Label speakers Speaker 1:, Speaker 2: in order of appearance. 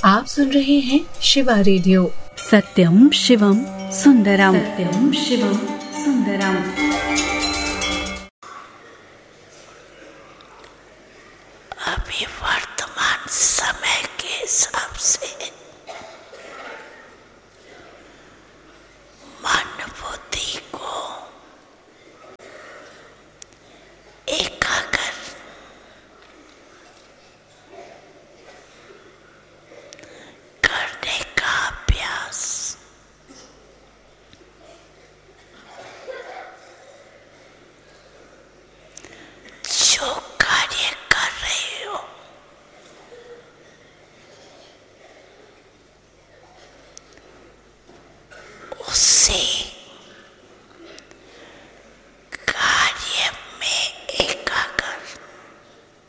Speaker 1: आप सुन रहे हैं शिवा रेडियो।
Speaker 2: सत्यम शिवम सुंदरम, सत्यम शिवम सुंदरम।
Speaker 3: अभी वर्तमान समय के हिसाब से